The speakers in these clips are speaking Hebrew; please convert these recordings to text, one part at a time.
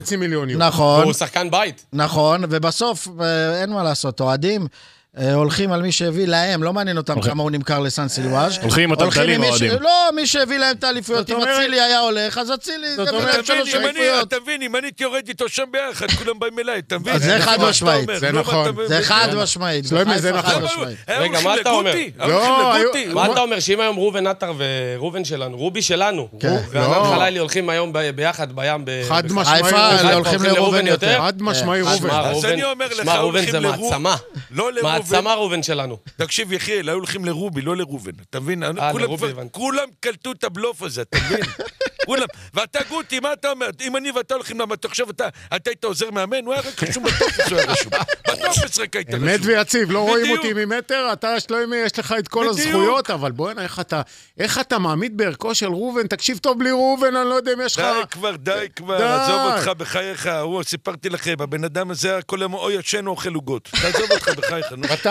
מיליון יורו. נכון. והוא שחקן בית. נכון, ובסוף אין מה לעשות, אוהדים הולכים על מי שהביא להם, לא מעניין אותם כמה הוא נמכר לסן סילואז'. הולכים עם התבדלים אוהדים. לא, מי שהביא להם את האליפויות, אם אצילי היה הולך, אז אצילי, אתה מבין, אם אני יורד איתו שם ביחד, כולם באים אליי, אתה מבין? זה חד משמעית. זה נכון. זה חד משמעית. זה נכון. רגע, מה אתה אומר? מה אתה אומר, שאם היום ראובן עטר וראובן שלנו, רובי שלנו, וענן חלילי הולכים היום ביחד בים חד משמעית. הולכים לראובן יותר. חד משמעית ראובן. אז אני אומר לך, שמע, ראובן זה מעצמה. לא לראובן. מעצמה ראובן שלנו. תקשיב, יחיאל, היו הולכים לרובי, לא לראובן. אתה מבין? לרובי הבנתי. כולם קלטו את הבלוף הזה, אתה מבין? כולם. ואתה גוטי, מה אתה אומר? אם אני ואתה הולכים למה, אתה חושב, אתה היית עוזר מאמן? הוא היה רק רשום בטופס, הוא היה רשום. בטופס רק היית רשום. אמת ויציב, לא רואים אותי ממטר, אתה שלומי, יש לך את כל הזכויות, אבל בואי, איך אתה מעמיד בערכו של ראובן? תקשיב טוב לי ראובן, אני לא יודע אם יש לך... די כבר, עזוב אותך בחייך. סיפרתי לכם, הבן אדם הזה, כל היום או ישן או אוכל עוגות. תעזוב אותך בחייך.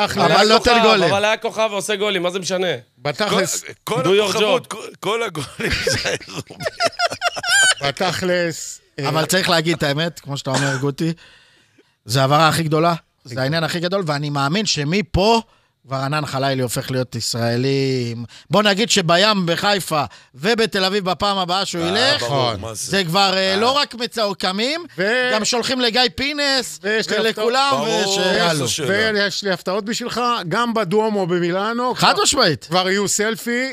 אבל היה כוכב ועושה גולים, מה זה משנה? בתכלס, כל הגולים זה רובי. בתכלס. אבל צריך להגיד את האמת, כמו שאתה אומר, גוטי, זה העברה הכי גדולה, זה העניין הכי גדול, ואני מאמין שמפה כבר ענן חלילי הופך להיות ישראלי. בוא נגיד שבים בחיפה ובתל אביב בפעם הבאה שהוא ילך, זה כבר לא רק מצעוקמים, גם שולחים לגיא פינס ולכולם, ויש לי הפתעות בשבילך, גם בדואמו במילאנו, חד משמעית, כבר יהיו סלפי,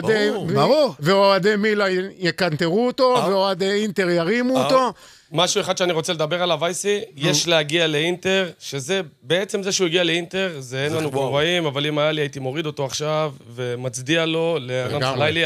ואוהדי מילה יקנטרו אותו, ואוהדי אינטר ירימו אותו. משהו אחד שאני רוצה לדבר עליו, וייסי, יש להגיע לאינטר, שזה, בעצם זה שהוא הגיע לאינטר, זה אין לנו כבר רואים, אבל אם היה לי, הייתי מוריד אותו עכשיו, ומצדיע לו, לענן חלילי,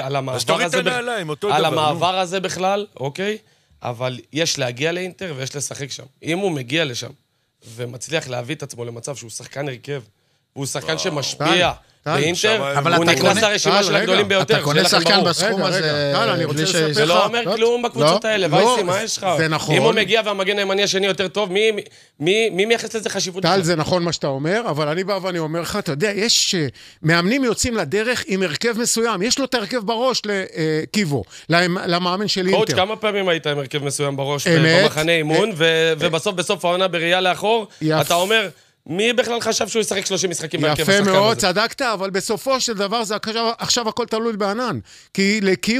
על המעבר הזה בכלל, אוקיי? אבל יש להגיע לאינטר, ויש לשחק שם. אם הוא מגיע לשם, ומצליח להביא את עצמו למצב שהוא שחקן הרכב, והוא שחקן שמשפיע, באינטר, הוא נכנס לרשימה של הגדולים ביותר. אתה קונה שחקן בסכום הזה. זה לא אומר כלום בקבוצות האלה, וייסי, מה יש לך? זה נכון. אם הוא מגיע והמגן הימני השני יותר טוב, מי מייחס לזה חשיבות? טל, זה נכון מה שאתה אומר, אבל אני בא ואני אומר לך, אתה יודע, יש מאמנים יוצאים לדרך עם הרכב מסוים, יש לו את הרכב בראש לקיבו, למאמן של אינטר. קוץ', כמה פעמים היית עם הרכב מסוים בראש במחנה אימון, ובסוף בסוף העונה בראייה לאחור, אתה אומר, מי בכלל חשב שהוא ישחק 30 משחקים בהרכב השחקן הזה? יפה מאוד, צדקת, אבל בסופו של דבר זה עכשיו הכל תלוי בענן. כי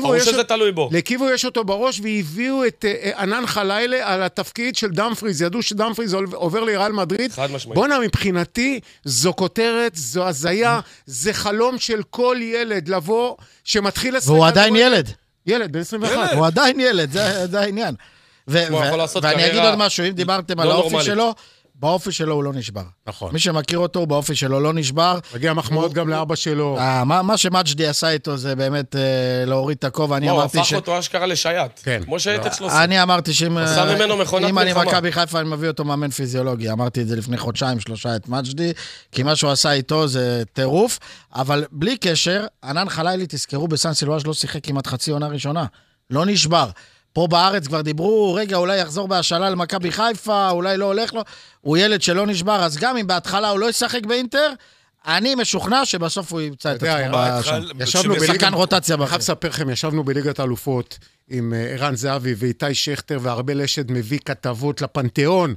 לקיבו יש אותו בראש, והביאו את ענן חלילי על התפקיד של דמפריז. ידעו שדמפריז עובר לריאל מדריד. חד משמעית. בונה, מבחינתי, זו כותרת, זו הזיה, זה חלום של כל ילד לבוא, שמתחיל לשחק. והוא עדיין ילד. ילד, בן 21. הוא עדיין ילד, זה העניין. ואני אגיד עוד משהו, אם דיברתם על האופי שלו, באופי שלו הוא לא נשבר. נכון. מי שמכיר אותו, באופי שלו לא נשבר. מגיע מחמאות גם לאבא שלו. מה שמג'די עשה איתו זה באמת להוריד את הכובע. אני אמרתי הפך אותו אשכרה לשייט. כן. כמו שהייתת שלו. אני אמרתי שאם אני מלחמה. מכבי חיפה, אני מביא אותו מאמן פיזיולוגי. אמרתי את זה לפני חודשיים, 3 את מג'די, כי מה שהוא עשה איתו זה טירוף. אבל בלי קשר, ענן חלילי, תזכרו, בסן סילואז' לא שיחק כמעט חצי עונה ראשונה. לא נשבר. פה בארץ כבר דיברו, רגע, אולי יחזור בהשאלה למכבי חיפה, אולי לא הולך לו, הוא ילד שלא נשבר, אז גם אם בהתחלה הוא לא ישחק באינטר, אני משוכנע שבסוף הוא ימצא את עצמו ישבנו בשחקן רוטציה בחר. ספר לכם, ישבנו בליגת האלופות עם ערן זהבי ואיתי שכטר והרבה לשד מביא כתבות לפנתיאון,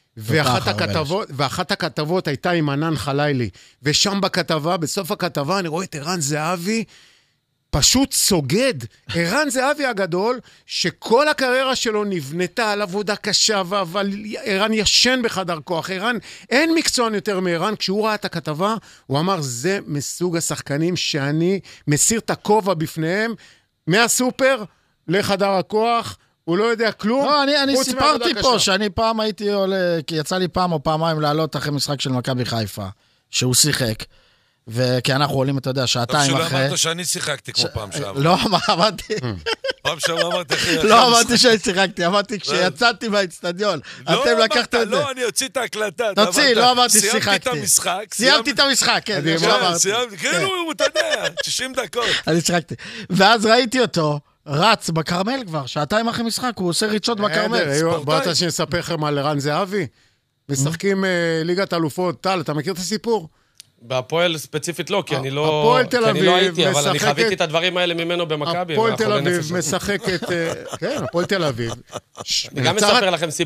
ואחת הכתבות הייתה עם ענן חלילי, ושם בכתבה, בסוף הכתבה, אני רואה את ערן זהבי, פשוט סוגד. ערן זהבי הגדול, שכל הקריירה שלו נבנתה על עבודה קשה, אבל ערן ישן בחדר כוח. ערן, אין מקצוען יותר מערן. כשהוא ראה את הכתבה, הוא אמר, זה מסוג השחקנים שאני מסיר את הכובע בפניהם, מהסופר לחדר הכוח, הוא לא יודע כלום. לא, אני סיפרתי פה, שאני פעם הייתי עולה, כי יצא לי פעם או פעמיים לעלות אחרי משחק של מכבי חיפה, שהוא שיחק. וכי אנחנו עולים, אתה יודע, שעתיים אחרי... טוב שלא אמרת שאני שיחקתי כמו פעם שעבר. לא, אמרתי... פעם שעבר אמרתי אחרי... לא אמרתי שאני שיחקתי, אמרתי כשיצאתי מהאצטדיון. אתם לקחתם את זה. לא, אני אוציא את ההקלטה. תוציא, לא אמרתי שיחקתי. סיימתי את המשחק. סיימתי את המשחק, כן. כאילו, אתה יודע, 60 דקות. אני שיחקתי. ואז ראיתי אותו, רץ בקרמל כבר, שעתיים אחרי משחק, הוא עושה ריצות בקרמל. בוא אתה שנספר לכם על ערן זהבי. משחקים ליגת אלופות. טל, אתה מכיר את הסיפור? בהפועל ספציפית לא, כי אני לא הייתי, אבל אני חוויתי את הדברים האלה ממנו במכבי. הפועל תל אביב משחקת, כן, הפועל תל אביב. אני גם מספר לכם סיפור.